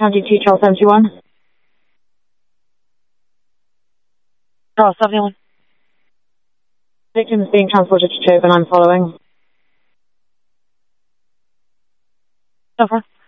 County 2, Charles 71. Charles 71. Victim is being transported to Tove and I'm following. So far.